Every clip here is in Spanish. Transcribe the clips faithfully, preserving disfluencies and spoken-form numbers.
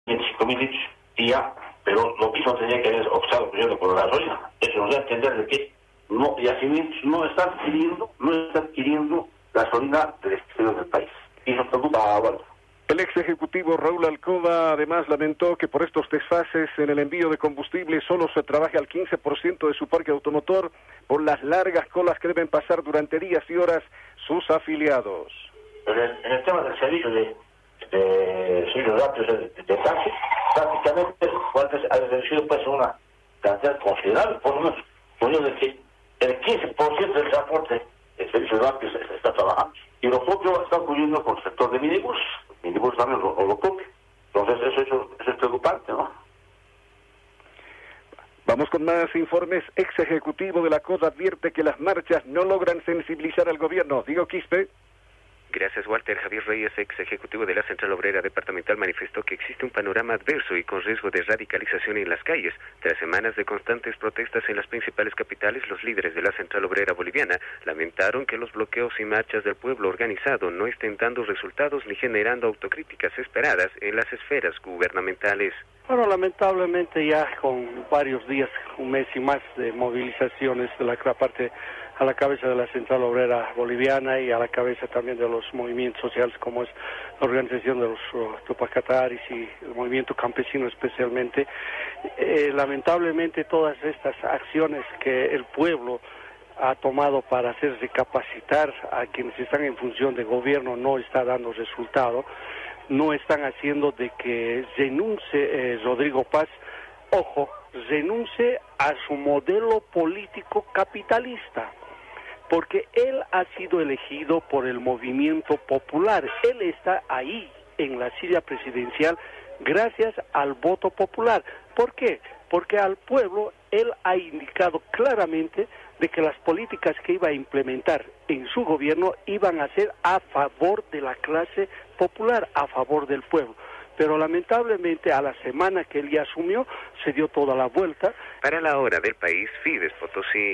veinticinco mil litros y ya, pero lo mismo tenía que haber optado primero por la gasolina. Eso nos da a entender de que no, Yacimientos no está adquiriendo, no está adquiriendo gasolina del exterior del país. Y nos preocupa, bueno. El ex ejecutivo Raúl Alcoba además lamentó que por estos desfases en el envío de combustible solo se trabaje al quince por ciento de su parque automotor por las largas colas que deben pasar durante días y horas sus afiliados. En el, en el tema del servicio de, de servicios rápidos de, de, de taxi, prácticamente ha reducido pues una cantidad considerable, por lo menos, por lo de que el quince por ciento del transporte de servicios rápidos está trabajando. Y lo propio está ocurriendo con el sector de minibús. Minibús también lo, lo propio. Entonces eso, eso, eso es preocupante, ¿no? Vamos con más informes. Ex ejecutivo de la C O D advierte que las marchas no logran sensibilizar al gobierno. Diego Quispe. Gracias, Walter. Javier Reyes, ex ejecutivo de la Central Obrera Departamental, manifestó que existe un panorama adverso y con riesgo de radicalización en las calles. Tras semanas de constantes protestas en las principales capitales, los líderes de la Central Obrera Boliviana lamentaron que los bloqueos y marchas del pueblo organizado no estén dando resultados ni generando autocríticas esperadas en las esferas gubernamentales. Bueno, lamentablemente ya con varios días, un mes y más de movilizaciones de la parte a la cabeza de la Central Obrera Boliviana y a la cabeza también de los movimientos sociales como es la organización de los uh, Tupacataris y el movimiento campesino especialmente. Eh, lamentablemente todas estas acciones que el pueblo ha tomado para hacer recapacitar a quienes están en función de gobierno no está dando resultado, no están haciendo de que renuncie eh, Rodrigo Paz, ojo, renuncie a su modelo político capitalista, porque él ha sido elegido por el movimiento popular, él está ahí en la silla presidencial gracias al voto popular. ¿Por qué? Porque al pueblo él ha indicado claramente de que las políticas que iba a implementar en su gobierno iban a ser a favor de la clase popular, a favor del pueblo. Pero lamentablemente a la semana que él ya asumió, se dio toda la vuelta. Para la hora del país, Fides Potosí.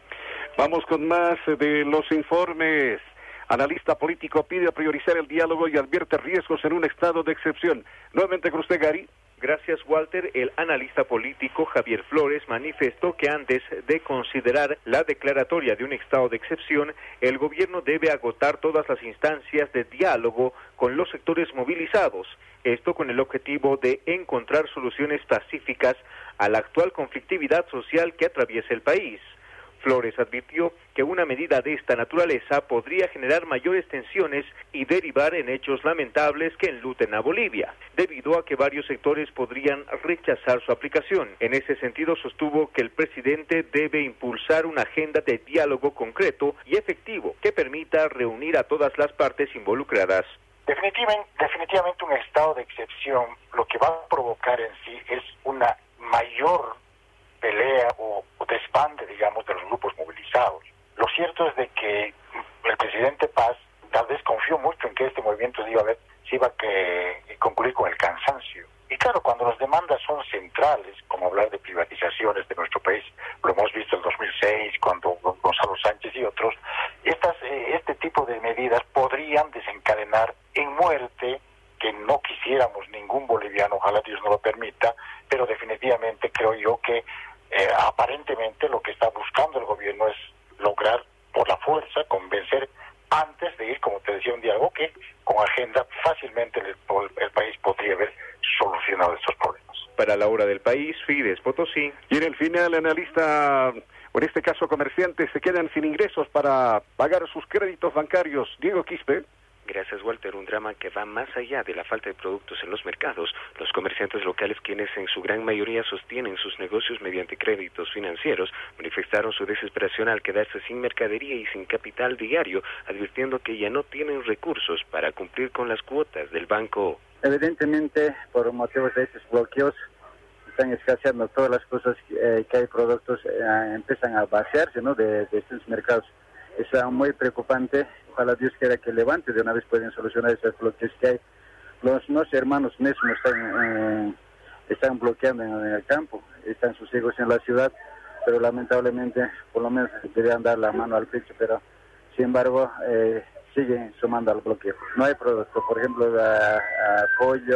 Vamos con más de los informes. Analista político pide priorizar el diálogo y advierte riesgos en un estado de excepción. Nuevamente con usted, Gary. Gracias, Walter. El analista político Javier Flores manifestó que antes de considerar la declaratoria de un estado de excepción, el gobierno debe agotar todas las instancias de diálogo con los sectores movilizados. Esto con el objetivo de encontrar soluciones pacíficas a la actual conflictividad social que atraviesa el país. Flores advirtió que una medida de esta naturaleza podría generar mayores tensiones y derivar en hechos lamentables que enluten a Bolivia, debido a que varios sectores podrían rechazar su aplicación. En ese sentido, sostuvo que el presidente debe impulsar una agenda de diálogo concreto y efectivo que permita reunir a todas las partes involucradas. Definitivamente, definitivamente un estado de excepción lo que va a provocar en sí es una mayor pelea o, o desbande, digamos, de los grupos movilizados. Lo cierto es de que el presidente Paz tal vez confió mucho en que este movimiento iba a ver, se iba a que, concluir con el cansancio. Y claro, cuando las demandas son centrales, como hablar de privatizaciones de nuestro país, lo hemos visto en dos mil seis, cuando Gonzalo Sánchez y otros, estas, eh, este tipo de medidas podrían desencadenar en muerte, que no quisiéramos ningún boliviano, ojalá Dios no lo permita, pero definitivamente creo yo que eh, aparentemente lo que está buscando el gobierno es lograr por la fuerza convencer antes de ir, como te decía, un diálogo que con agenda fácilmente el, el país podría haber solucionado estos problemas. Para la hora del país, Fides Potosí. Y en el final, analista, o en este caso comerciantes, se quedan sin ingresos para pagar sus créditos bancarios. Diego Quispe. Gracias, Walter. Un drama que va más allá de la falta de productos en los mercados. Los comerciantes locales, quienes en su gran mayoría sostienen sus negocios mediante créditos financieros, manifestaron su desesperación al quedarse sin mercadería y sin capital diario, advirtiendo que ya no tienen recursos para cumplir con las cuotas del banco. Evidentemente, por motivos de estos bloqueos, están escaseando todas las cosas eh, que hay productos, eh, empiezan a vaciarse, ¿no?, de, de estos mercados. Es muy preocupante. Ojalá Dios quiera que levante, de una vez pueden solucionar esos bloqueos que hay. Los no hermanos mismos están, eh, están bloqueando en, en el campo, están sus hijos en la ciudad, pero lamentablemente por lo menos deberían dar la mano al pecho, pero sin embargo eh, siguen sumando al bloqueo. No hay producto, por ejemplo, la, a pollo,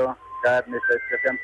carnes, que sean